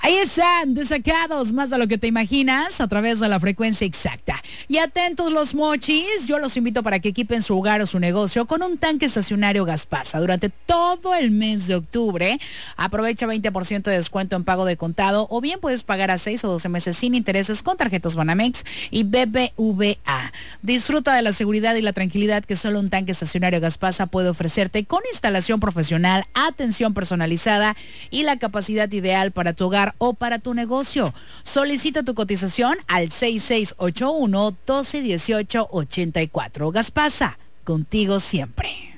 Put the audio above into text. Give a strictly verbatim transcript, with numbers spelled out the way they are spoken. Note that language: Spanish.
Ahí están, desacados más de lo que te imaginas a través de la frecuencia exacta. Y atentos los mochis, yo los invito para que equipen su hogar o su negocio con un tanque estacionario Gaspasa. Durante todo el mes de octubre, aprovecha veinte por ciento de descuento en pago de contado o bien puedes pagar a seis o doce meses sin intereses con tarjetas Banamex y B B V A. Disfruta de la seguridad y la tranquilidad que solo un tanque estacionario Gaspasa puede ofrecerte con instalación profesional, atención personalizada y la capacidad ideal para tu hogar o para tu negocio. Solicita tu cotización al seis seis ocho uno, uno dos uno ocho, ocho cuatro. Gaspasa, contigo siempre.